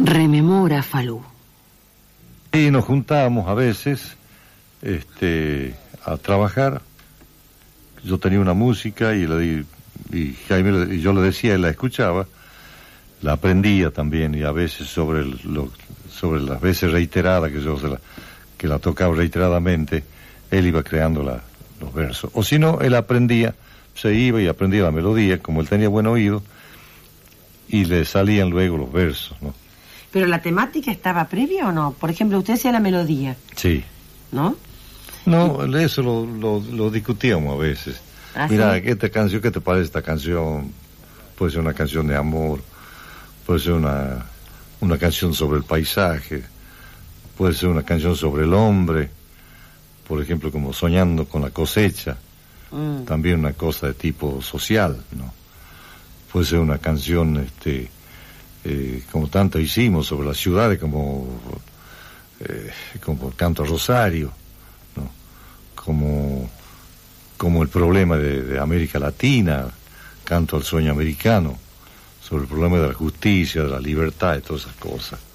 rememora Falú. Y nos juntábamos a veces a trabajar. Yo tenía una música y Jaime, y yo le decía, él la escuchaba, la aprendía también, y a veces sobre las veces reiteradas que la tocaba reiteradamente, él iba creando los versos. O si no, él aprendía, se iba y aprendía la melodía, como él tenía buen oído, y le salían luego los versos, ¿no? ¿Pero la temática estaba previa o no? Por ejemplo, usted hacía la melodía. Sí. ¿No? No, eso lo discutíamos a veces. ¿Ah, mira, sí? esta canción, ¿qué te parece esta canción? Puede ser una canción de amor, puede ser una canción sobre el paisaje, puede ser una canción sobre el hombre, por ejemplo, como Soñando con la cosecha, también una cosa de tipo social, ¿no? Puede ser una canción, como tanto hicimos, sobre las ciudades, como Canto a Rosario, ¿no? Como el problema de América Latina, Canto al Sueño Americano, sobre el problema de la justicia, de la libertad y todas esas cosas.